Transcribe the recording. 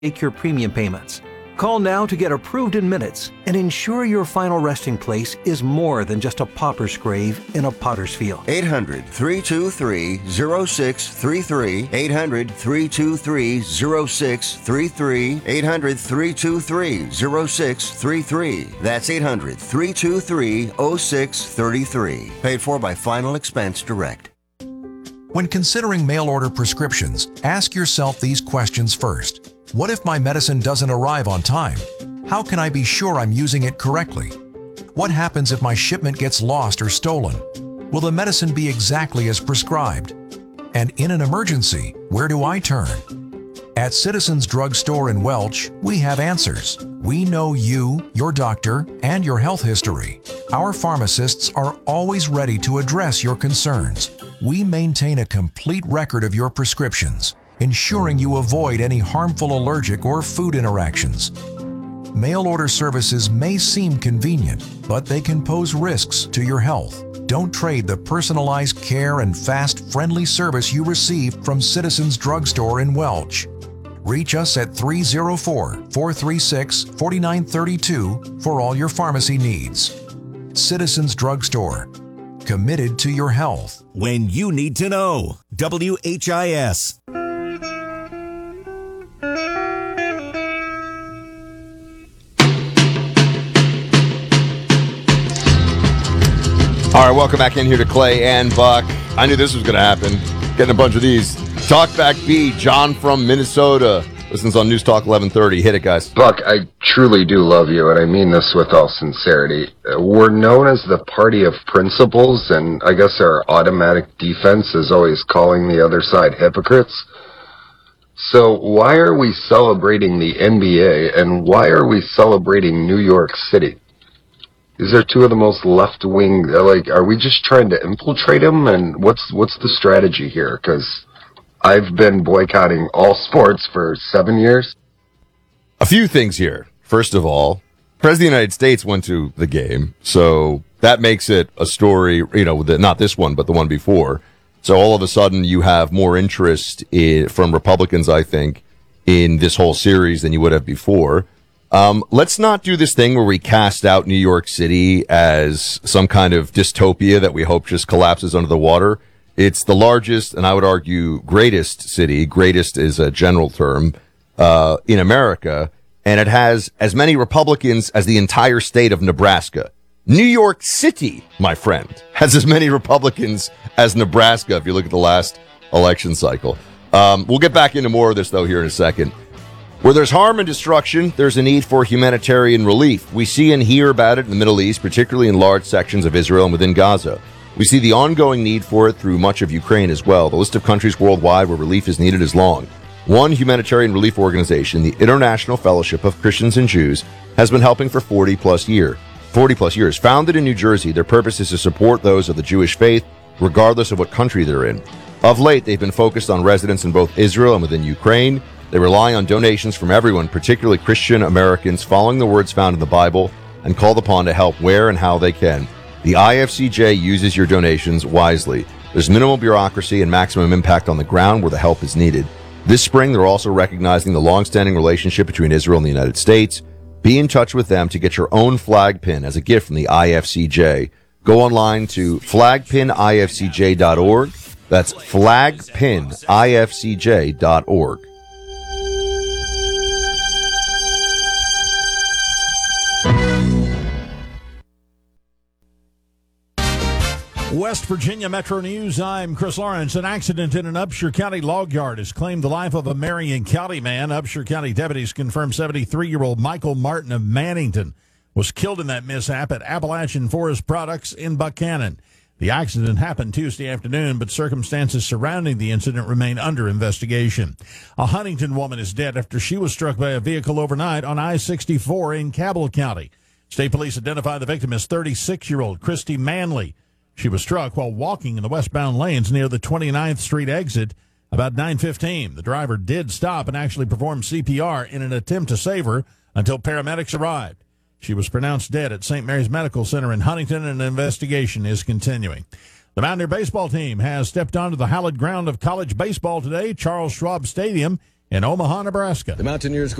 make your premium payments. Call now to get approved in minutes and ensure your final resting place is more than just a pauper's grave in a potter's field. 800-323-0633. 800-323-0633. 800-323-0633. That's 800-323-0633. Paid for by Final Expense Direct. When considering mail-order prescriptions, ask yourself these questions first. What if my medicine doesn't arrive on time? How can I be sure I'm using it correctly? What happens if my shipment gets lost or stolen? Will the medicine be exactly as prescribed? And in an emergency, where do I turn? At Citizens Drug Store in Welch, we have answers. We know you, your doctor, and your health history. Our pharmacists are always ready to address your concerns. We maintain a complete record of your prescriptions, ensuring you avoid any harmful allergic or food interactions. Mail order services may seem convenient, but they can pose risks to your health. Don't trade the personalized care and fast, friendly service you receive from Citizens Drug Store in Welch. Reach us at 304-436-4932 for all your pharmacy needs. Citizens Drug Store. Committed to your health. When you need to know. WHIS. All right, welcome back in here to Clay and Buck. I knew this was going to happen. Getting a bunch of these. Talkback B, John from Minnesota. Listens on News Talk 1130. Hit it, guys. Buck, I truly do love you, and I mean this with all sincerity. We're known as the party of principles, and I guess our automatic defense is always calling the other side hypocrites. So why are we celebrating the NBA, and why are we celebrating New York City? These are two of the most left-wing, are we just trying to infiltrate them? And what's the strategy here? Because I've been boycotting all sports for 7 years. A few things here. First of all, President of the United States went to the game, so that makes it a story, not this one, but the one before. So all of a sudden you have more interest from Republicans, I think, in this whole series than you would have before. Let's not do this thing where we cast out New York City as some kind of dystopia that we hope just collapses under the water. It's the largest, and I would argue greatest city, greatest is a general term, in America, and it has as many Republicans as the entire state of Nebraska. New York City, my friend, has as many Republicans as Nebraska if you look at the last election cycle. We'll get back into more of this, though, here in a second. Where there's harm and destruction, there's a need for humanitarian relief. We see and hear about it in the Middle East, particularly in large sections of Israel and within Gaza. We see the ongoing need for it through much of Ukraine as well. The list of countries worldwide where relief is needed is long. One humanitarian relief organization, the International Fellowship of Christians and Jews, has been helping for 40 plus years. Founded in New Jersey, their purpose is to support those of the Jewish faith, regardless of what country they're in. Of late, they've been focused on residents in both Israel and within Ukraine. They rely on donations from everyone, particularly Christian Americans, following the words found in the Bible and called upon to help where and how they can. The IFCJ uses your donations wisely. There's minimal bureaucracy and maximum impact on the ground where the help is needed. This spring, they're also recognizing the long-standing relationship between Israel and the United States. Be in touch with them to get your own flag pin as a gift from the IFCJ. Go online to flagpinifcj.org. That's flagpinifcj.org. West Virginia Metro News, I'm Chris Lawrence. An accident in an Upshur County log yard has claimed the life of a Marion County man. Upshur County deputies confirmed 73-year-old Michael Martin of Mannington was killed in that mishap at Appalachian Forest Products in Buchanan. The accident happened Tuesday afternoon, but circumstances surrounding the incident remain under investigation. A Huntington woman is dead after she was struck by a vehicle overnight on I-64 in Cabell County. State police identified the victim as 36-year-old Christy Manley. She was struck while walking in the westbound lanes near the 29th Street exit about 9:15. The driver did stop and actually perform CPR in an attempt to save her until paramedics arrived. She was pronounced dead at St. Mary's Medical Center in Huntington, and an investigation is continuing. The Mountaineer baseball team has stepped onto the hallowed ground of college baseball today. Charles Schwab Stadium in Omaha, Nebraska. The Mountaineers